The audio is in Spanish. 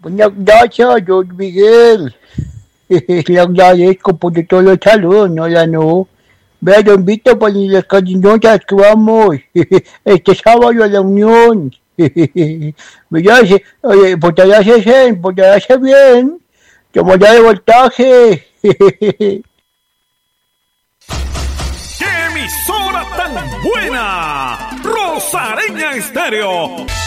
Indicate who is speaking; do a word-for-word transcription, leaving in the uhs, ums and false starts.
Speaker 1: Buenas gracias, don Miguel. Le agradezco por todos los saludos, no la no. Vea, don Víctor, por las cariñosas que vamos este sábado a la Unión. Mira, oye, portarse bien, portarse bien. Tomará de voltaje.
Speaker 2: ¡Qué emisora tan buena! Rosareña Estéreo.